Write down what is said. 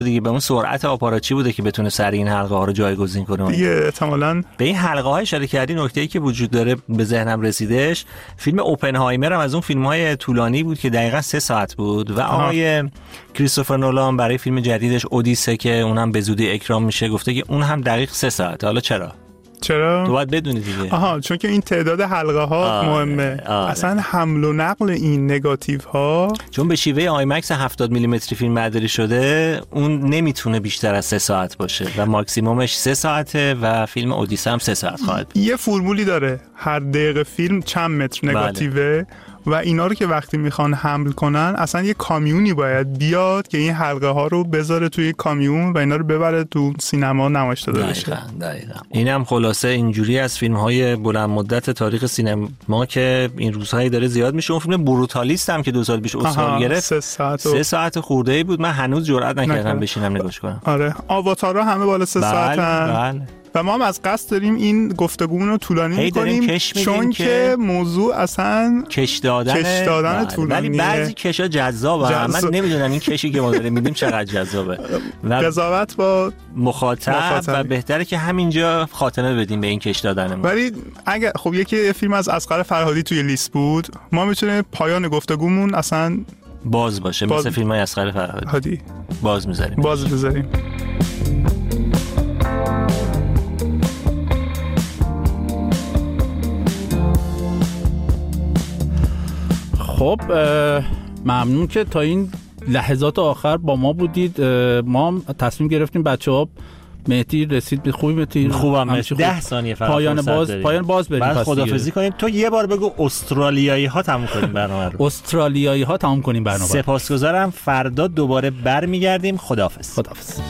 دیگه به اون سرعت آپاراچی بوده که بتونه سریع این حلقه ها رو جایگزین کنه دیگه. احتمالاً به این حلقه ها اشاره کردی. نکته‌ای که وجود داره به ذهنم رسیدش، فیلم اوپنهایمر هم از اون فیلم‌های طولانی بود که دقیقاً 3 ساعت بود و آقای کریستوفر نولان برای فیلم جدیدش اودیسه که اونم به زودی اکرام میشه گفته که اون هم دقیق 3 ساعت. حالا چرا تو باید بدونی دیگه. چون که این تعداد حلقه ها مهمه. اصلا حمل و نقل این نگاتیو ها چون به شیوه آیمکس 70 میلیمتری فیلم برداری شده، اون نمیتونه بیشتر از 3 ساعت باشه و ماکسیمومش 3 ساعته و فیلم اودیسه هم 3 ساعت خواهد بود. یه فرمولی داره، هر دقیقه فیلم چند متر نگاتیوه و اینا رو که وقتی میخوان حمل کنن اصلا یه کامیونی باید بیاد که این حلقه ها رو بذاره توی کامیون و اینا رو ببره تو سینما نمایش داده بشه. دقیقاً. اینم خلاصه اینجوری از فیلم های بلند مدت تاریخ سینما که این روزهایی داره زیاد میشه. اون فیلم بروتالیست هم که 2 سال پیش اسکار گرفت 3 ساعت خورده‌ای بود. من هنوز جرئت نکردم بشینم نگاش کنم. آره آواتارها همه بالا 3 ساعتن. و ما هم از قصد داریم این گفتگومون رو طولانی می‌کنیم چون که موضوع اصلا کش دادن طولانیه. ولی بعضی کشا جذابه. من نمیدونم این کشی که ما داریم میدیم چقدر جذابه. قضاوت با مخاطب و بهتره که همینجا خاتمه بدیم به این کش دادنمون. ولی اگه خب یکی فیلم از اصغر فرهادی توی لیست بود، ما میتونیم پایان گفتگومون اصلا باز باشه مثل فیلم‌های اصغر فرهادی. باز می‌ذاریم. خب ممنون که تا این لحظات آخر با ما بودید. ما هم تصمیم گرفتیم بچه‌ها مهدی رسید به خوبی مهدی خوبم 10 ثانیه فقط پایان باز بریم بعد خدافظی کنیم. تو یه بار بگو استرالیایی ها تموم کنیم برنامه رو. استرالیایی ها تموم کنیم برنامه. سپاسگزارم. فردا دوباره برمیگردیم. خداحافظ.